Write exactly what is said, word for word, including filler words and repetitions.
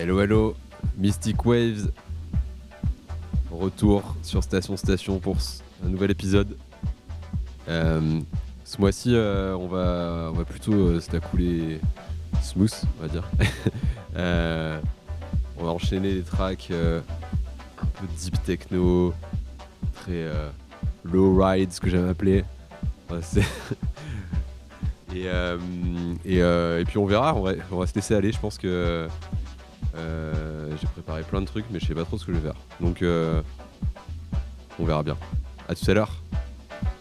Hello hello, Mystic Waves, retour sur Station Station pour un nouvel épisode. Euh, ce mois-ci, euh, on, va, on va plutôt euh, se la couler smooth, on va dire. euh, on va enchaîner les tracks euh, un peu deep techno, très euh, low ride, ce que j'aime appeler. Ouais, c'est et, euh, et, euh, et puis on verra, on va, on va se laisser aller. Je pense que euh, j'ai préparé plein de trucs, mais je sais pas trop ce que je vais faire. Donc euh, on verra bien. À tout à l'heure.